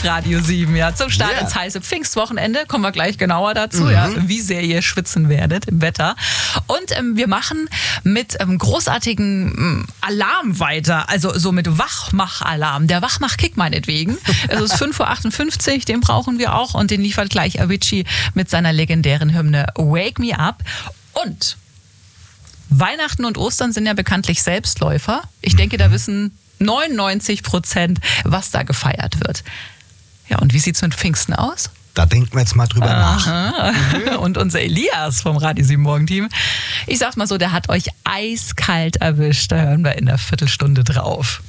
auf Radio 7, ja, zum Start ins heiße Pfingstwochenende. Kommen wir gleich genauer dazu, ja, wie sehr ihr schwitzen werdet im Wetter. Und wir machen mit großartigen Alarm weiter, also so mit Wachmach-Alarm. Der Wachmach-Kick meinetwegen. Es ist 5.58 Uhr, den brauchen wir auch und den liefert gleich Avicii mit seiner legendären Hymne Wake Me Up. Und Weihnachten und Ostern sind ja bekanntlich Selbstläufer. Ich denke, da wissen 99%, was da gefeiert wird. Ja, und wie sieht's mit Pfingsten aus? Da denken wir jetzt mal drüber nach. Und unser Elias vom Radio 7 Morgenteam, ich sag's mal so, der hat euch eiskalt erwischt. Da hören wir in einer Viertelstunde drauf.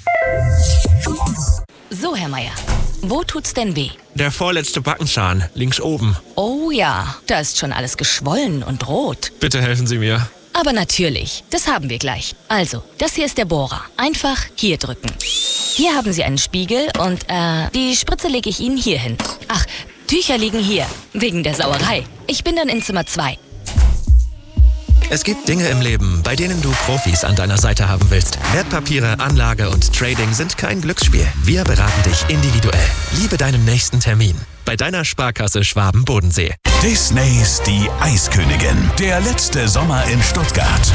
So, Herr Meier, wo tut's denn weh? Der vorletzte Backenzahn, links oben. Oh ja, da ist schon alles geschwollen und rot. Bitte helfen Sie mir. Aber natürlich, das haben wir gleich. Also, das hier ist der Bohrer. Einfach hier drücken. Hier haben Sie einen Spiegel und die Spritze lege ich Ihnen hier hin. Ach, Tücher liegen hier, wegen der Sauerei. Ich bin dann in Zimmer 2. Es gibt Dinge im Leben, bei denen du Profis an deiner Seite haben willst. Wertpapiere, Anlage und Trading sind kein Glücksspiel. Wir beraten dich individuell. Liebe deinen nächsten Termin. Bei deiner Sparkasse Schwaben-Bodensee. Disneys Die Eiskönigin. Der letzte Sommer in Stuttgart.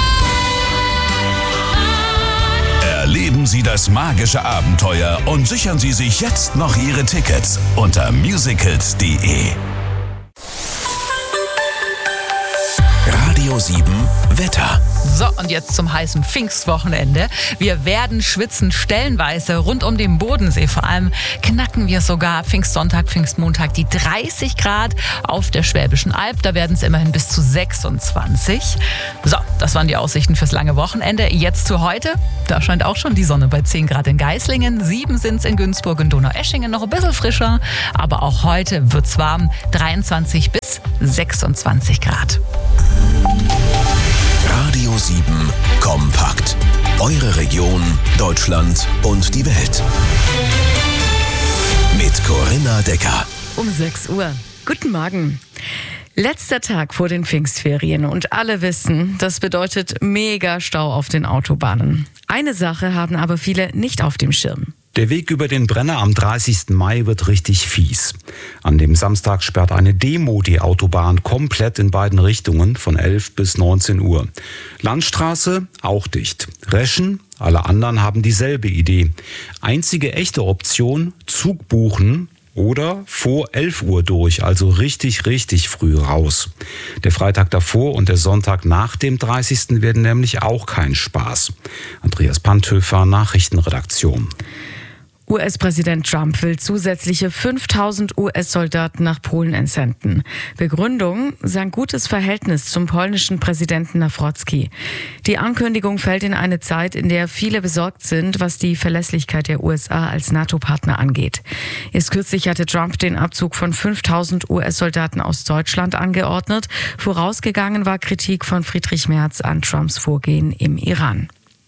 Erleben Sie das magische Abenteuer und sichern Sie sich jetzt noch Ihre Tickets unter musicals.de. Radio 7 Wetter. So, und jetzt zum heißen Pfingstwochenende. Wir werden schwitzen stellenweise rund um den Bodensee. Vor allem knacken wir sogar Pfingstsonntag, Pfingstmontag die 30 Grad auf der Schwäbischen Alb. Da werden es immerhin bis zu 26. So, das waren die Aussichten fürs lange Wochenende. Jetzt zu heute. Da scheint auch schon die Sonne bei 10 Grad in Geislingen. 7 sind es in Günzburg und Donaueschingen, noch ein bisschen frischer. Aber auch heute wird es warm. 23 bis 26 Grad. Radio 7 kompakt. Eure Region, Deutschland und die Welt. Mit Corinna Decker. Um 6 Uhr. Guten Morgen. Letzter Tag vor den Pfingstferien und alle wissen, das bedeutet mega Stau auf den Autobahnen. Eine Sache haben aber viele nicht auf dem Schirm. Der Weg über den Brenner am 30. Mai wird richtig fies. An dem Samstag sperrt eine Demo die Autobahn komplett in beiden Richtungen von 11 bis 19 Uhr. Landstraße auch dicht. Reschen, alle anderen haben dieselbe Idee. Einzige echte Option, Zug buchen oder vor 11 Uhr durch, also richtig früh raus. Der Freitag davor und der Sonntag nach dem 30. werden nämlich auch kein Spaß. Andreas Panthöfer, Nachrichtenredaktion. US-Präsident Trump will zusätzliche 5.000 US-Soldaten nach Polen entsenden. Begründung: sein gutes Verhältnis zum polnischen Präsidenten Nawrocki. Die Ankündigung fällt in eine Zeit, in der viele besorgt sind, was die Verlässlichkeit der USA als NATO-Partner angeht. Erst kürzlich hatte Trump den Abzug von 5.000 US-Soldaten aus Deutschland angeordnet. Vorausgegangen war Kritik von Friedrich Merz an Trumps Vorgehen im Iran.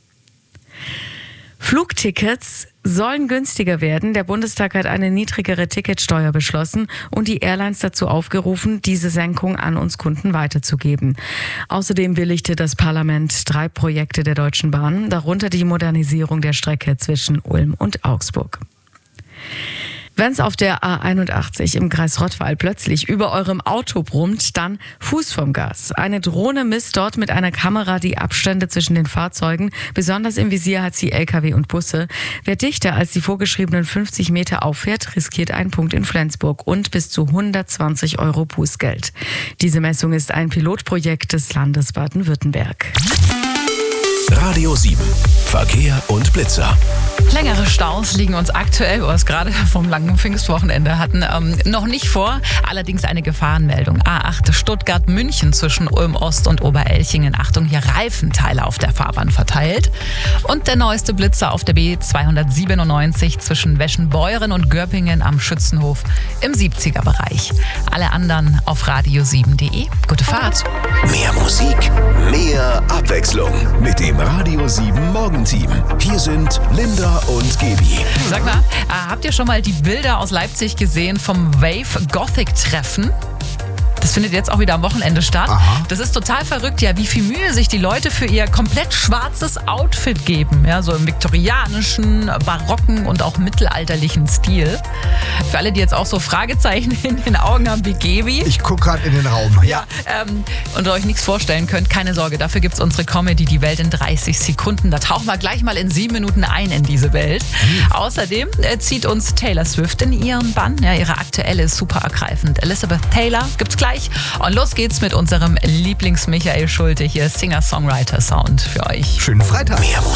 Flugtickets sollen günstiger werden. Der Bundestag hat eine niedrigere Ticketsteuer beschlossen und die Airlines dazu aufgerufen, diese Senkung an uns Kunden weiterzugeben. Außerdem billigte das Parlament 3 Projekte der Deutschen Bahn, darunter die Modernisierung der Strecke zwischen Ulm und Augsburg. Wenn es auf der A81 im Kreis Rottweil plötzlich über eurem Auto brummt, dann Fuß vom Gas. Eine Drohne misst dort mit einer Kamera die Abstände zwischen den Fahrzeugen. Besonders im Visier hat sie Lkw und Busse. Wer dichter als die vorgeschriebenen 50 Meter auffährt, riskiert einen Punkt in Flensburg und bis zu 120 € Bußgeld. Diese Messung ist ein Pilotprojekt des Landes Baden-Württemberg. Radio 7 Verkehr und Blitzer. Längere Staus liegen uns aktuell, wo wir es gerade vom langen Pfingstwochenende hatten, noch nicht vor. Allerdings eine Gefahrenmeldung. A8 Stuttgart-München zwischen Ulm-Ost und Oberelchingen. Achtung, hier Reifenteile auf der Fahrbahn verteilt. Und der neueste Blitzer auf der B297 zwischen Weschenbeuren und Görpingen am Schützenhof im 70er-Bereich. Alle anderen auf radio7.de. Gute Fahrt. Mehr Musik, mehr Abwechslung mit dem Radio 7 Morgenteam. Hier sind Linda und Gebi. Sag mal, habt ihr schon mal die Bilder aus Leipzig gesehen vom Wave Gothic Treffen? Das findet jetzt auch wieder am Wochenende statt. Aha. Das ist total verrückt, ja, wie viel Mühe sich die Leute für ihr komplett schwarzes Outfit geben. Ja, so im viktorianischen, barocken und auch mittelalterlichen Stil. Für alle, die jetzt auch so Fragezeichen in den Augen haben wie Gebi. Ich gucke gerade in den Raum. Ja. Und euch nichts vorstellen könnt, keine Sorge, dafür gibt es unsere Comedy Die Welt in 30 Sekunden. Da tauchen wir gleich mal in 7 Minuten ein in diese Welt. Außerdem zieht uns Taylor Swift in ihren Bann. Ja, ihre aktuelle ist super ergreifend. Elizabeth Taylor gibt's gleich. Und los geht's mit unserem Lieblings-Michael Schulte. Hier Singer-Songwriter-Sound für euch. Schönen Freitag.